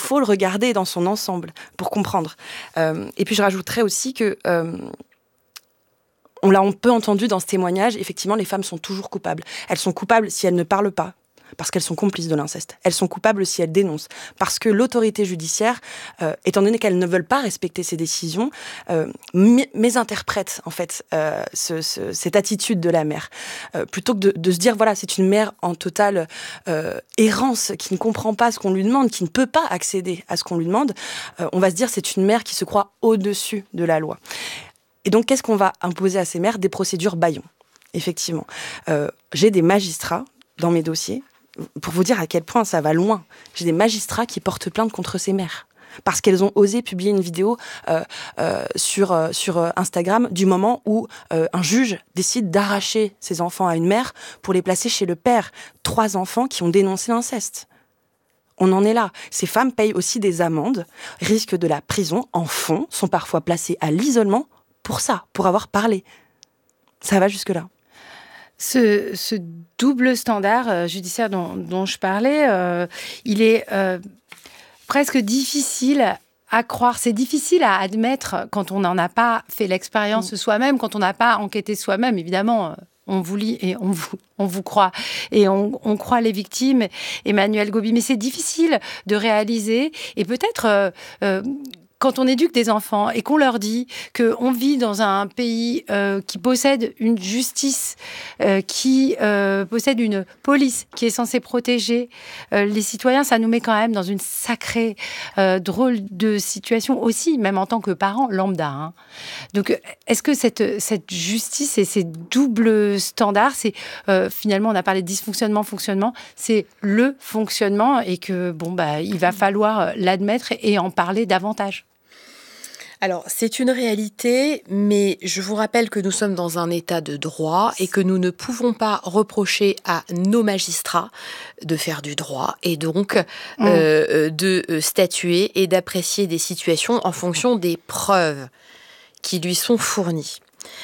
faut le regarder dans son ensemble pour comprendre. Et puis je rajouterais aussi que on l'a un peu entendu dans ce témoignage, effectivement, les femmes sont toujours coupables. Elles sont coupables si elles ne parlent pas, parce qu'elles sont complices de l'inceste. Elles sont coupables si elles dénoncent, parce que l'autorité judiciaire, étant donné qu'elles ne veulent pas respecter ces décisions, mésinterprète en fait cette attitude de la mère. Plutôt que de se dire, voilà, c'est une mère en totale errance, qui ne comprend pas ce qu'on lui demande, qui ne peut pas accéder à ce qu'on lui demande, on va se dire, c'est une mère qui se croit au-dessus de la loi. Et donc, qu'est-ce qu'on va imposer à ces mères ? Des procédures bâillons, effectivement. J'ai des magistrats dans mes dossiers, pour vous dire à quel point ça va loin. J'ai des magistrats qui portent plainte contre ces mères, parce qu'elles ont osé publier une vidéo sur Instagram du moment où un juge décide d'arracher ses enfants à une mère pour les placer chez le père. 3 enfants qui ont dénoncé l'inceste. On en est là. Ces femmes payent aussi des amendes, risquent de la prison, en font, sont parfois placées à l'isolement pour ça, pour avoir parlé. Ça va jusque-là. Ce double standard judiciaire dont je parlais, il est presque difficile à croire. C'est difficile à admettre quand on n'en a pas fait l'expérience soi-même, quand on n'a pas enquêté soi-même. Évidemment, on vous lit et on vous croit. Et on croit les victimes, Emmanuelle Gauby. Mais c'est difficile de réaliser. Et peut-être... quand on éduque des enfants et qu'on leur dit qu'on vit dans un pays qui possède une justice, qui possède une police qui est censée protéger les citoyens, ça nous met quand même dans une sacrée drôle de situation aussi, même en tant que parents lambda. Hein. Donc, est-ce que cette justice et ces doubles standards, c'est finalement, on a parlé de dysfonctionnement, fonctionnement, c'est le fonctionnement et que il va falloir l'admettre et en parler davantage. Alors, c'est une réalité, mais je vous rappelle que nous sommes dans un état de droit et que nous ne pouvons pas reprocher à nos magistrats de faire du droit et donc de statuer et d'apprécier des situations en fonction des preuves qui lui sont fournies.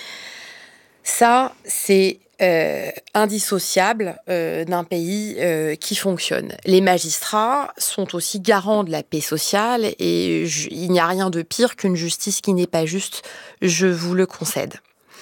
Ça, c'est indissociable d'un pays qui fonctionne. Les magistrats sont aussi garants de la paix sociale et il n'y a rien de pire qu'une justice qui n'est pas juste, je vous le concède.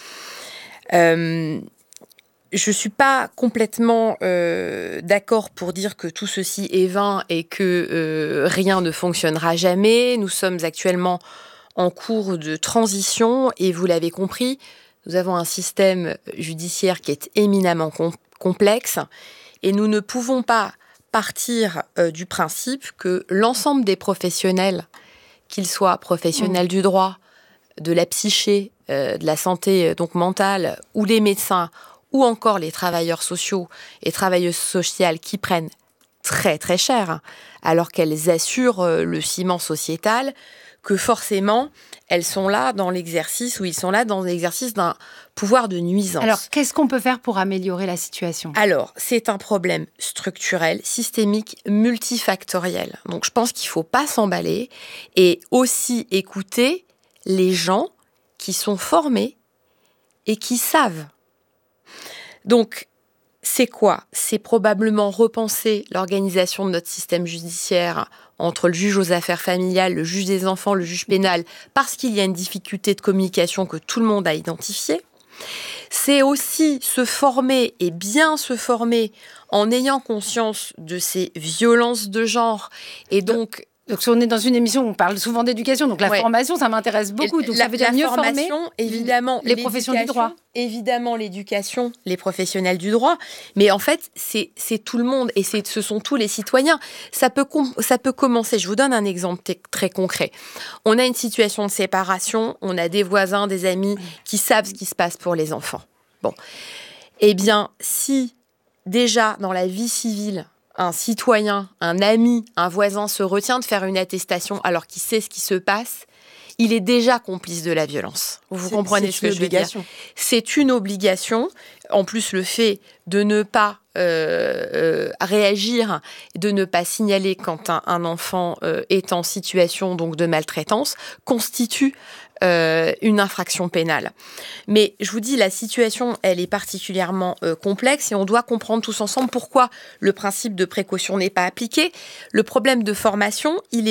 Je ne suis pas complètement d'accord pour dire que tout ceci est vain et que rien ne fonctionnera jamais. Nous sommes actuellement en cours de transition et vous l'avez compris, nous avons un système judiciaire qui est éminemment complexe et nous ne pouvons pas partir du principe que l'ensemble des professionnels, qu'ils soient professionnels du droit, de la psyché, de la santé donc mentale, ou les médecins, ou encore les travailleurs sociaux et travailleuses sociales qui prennent très très cher, alors qu'elles assurent le ciment sociétal, que forcément, elles sont là dans l'exercice, ou ils sont là dans l'exercice d'un pouvoir de nuisance. Alors, qu'est-ce qu'on peut faire pour améliorer la situation ? Alors, c'est un problème structurel, systémique, multifactoriel. Donc, je pense qu'il ne faut pas s'emballer et aussi écouter les gens qui sont formés et qui savent. Donc, c'est quoi ? C'est probablement repenser l'organisation de notre système judiciaire entre le juge aux affaires familiales, le juge des enfants, le juge pénal, parce qu'il y a une difficulté de communication que tout le monde a identifiée. C'est aussi se former et bien se former en ayant conscience de ces violences de genre et donc... Donc, on est dans une émission où on parle souvent d'éducation, donc la formation, ça m'intéresse beaucoup. Donc, ça veut dire mieux former évidemment, les professions du droit. Évidemment, l'éducation, les professionnels du droit. Mais en fait, c'est tout le monde et ce sont tous les citoyens. Ça peut commencer. Je vous donne un exemple très concret. On a une situation de séparation, on a des voisins, des amis qui savent ce qui se passe pour les enfants. Bon. Eh bien, si déjà dans la vie civile, un citoyen, un ami, un voisin se retient de faire une attestation alors qu'il sait ce qui se passe, il est déjà complice de la violence. Vous comprenez ce que je veux dire ? C'est une obligation. En plus, le fait de ne pas réagir, de ne pas signaler quand un enfant est en situation donc, de maltraitance, constitue une infraction pénale. Mais je vous dis, la situation, elle est particulièrement complexe et on doit comprendre tous ensemble pourquoi le principe de précaution n'est pas appliqué. Le problème de formation, il est